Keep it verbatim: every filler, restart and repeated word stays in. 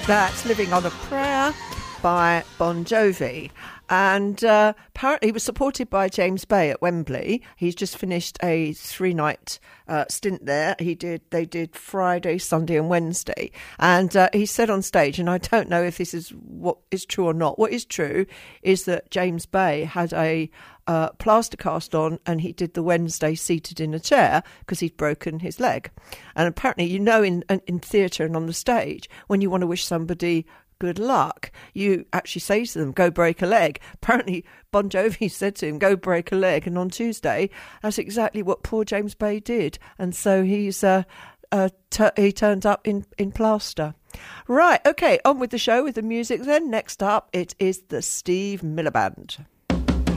That's Living on a Prayer by Bon Jovi. And uh, apparently he was supported by James Bay at Wembley. He's just finished a three-night uh, stint there. He did. They did Friday, Sunday and Wednesday. And uh, he said on stage, and I don't know if this is what is true or not, what is true is that James Bay had a uh, plaster cast on and he did the Wednesday seated in a chair because he'd broken his leg. And apparently, you know, in, in theatre and on the stage, when you want to wish somebody good luck, you actually say to them, go break a leg. Apparently Bon Jovi said to him, go break a leg, and on Tuesday that's exactly what poor James Bay did, and so he's uh, uh t- he turned up in in plaster. Right, okay, on with the show with the music then. Next up it is the Steve Miller Band.